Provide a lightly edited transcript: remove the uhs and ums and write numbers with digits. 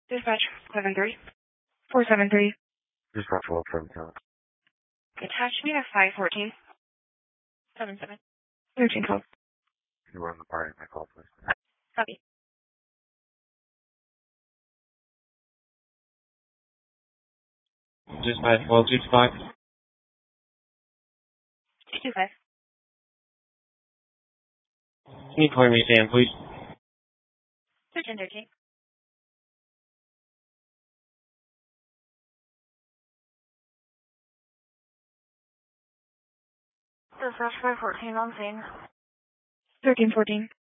Dispatch 473. Dispatch 1277. Attachment of 514. 77. 1312. You were on the party, my call, please. Copy. Dispatch 1225. 225. Can you call me Sam, please? 1313. Dispatch 514 on scene. 1314.